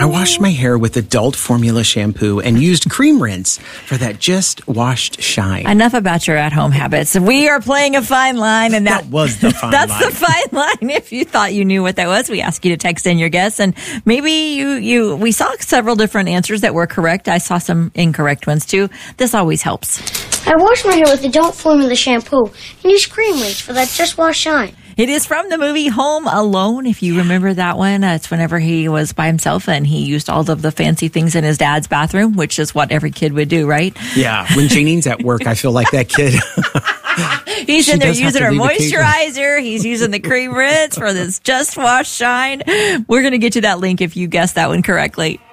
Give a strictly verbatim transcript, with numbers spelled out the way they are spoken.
I washed my hair with adult formula shampoo and used cream rinse for that just washed shine. Enough about your at-home habits. We are playing a fine line, and that, that was the fine that's line. That's the fine line. If you thought you knew what that was, we ask you to text in your guess, and maybe you you. We saw several different answers that were correct. I saw some incorrect ones too. This always helps. I wash my hair with adult formula shampoo and use cream rinse for that just wash shine. It is from the movie Home Alone, if you remember that one. Uh, it's whenever he was by himself and he used all of the fancy things in his dad's bathroom, which is what every kid would do, right? Yeah. When Janine's at work, I feel like that kid. He's She in there does have using to her leave moisturizer. He's using the cream rinse for this just wash shine. We're going to get you that link if you guessed that one correctly.